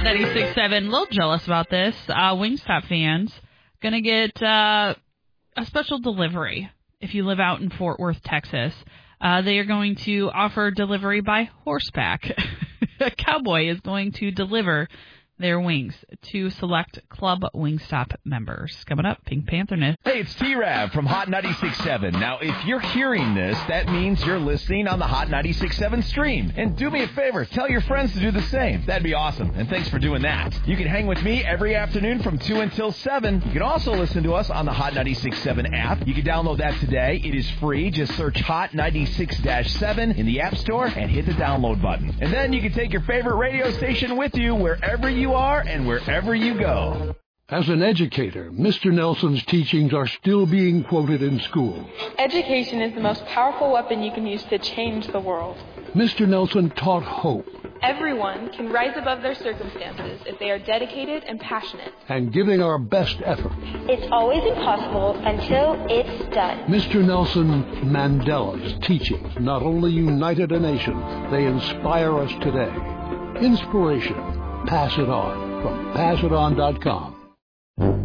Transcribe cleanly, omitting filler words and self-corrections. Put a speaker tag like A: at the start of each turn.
A: 96.7. A little jealous about this. Wingstop fans going to get a special delivery if you live out in Fort Worth, Texas. They are going to offer delivery by horseback. A cowboy is going to deliver their wings to select Club Wingstop members. Coming up, Pink Panther Nest.
B: Hey, it's T-Rav from Hot 96.7. Now, if you're hearing this, that means you're listening on the Hot 96.7 stream. And do me a favor, tell your friends to do the same. That'd be awesome, and thanks for doing that. You can hang with me every afternoon from 2 until 7. You can also listen to us on the Hot 96.7 app. You can download that today. It is free. Just search Hot 96-7 in the App Store and hit the download button. And then you can take your favorite radio station with you wherever you are and wherever you go.
C: As an educator, Mr. Nelson's teachings are still being quoted in schools.
D: Education is the most powerful weapon you can use to change the world.
C: Mr. Nelson taught hope.
D: Everyone can rise above their circumstances if they are dedicated and passionate.
C: And giving our best effort.
E: It's always impossible until it's done.
C: Mr. Nelson Mandela's teachings not only united a nation, they inspire us today. Inspiration. Pass it on from PassItOn.com.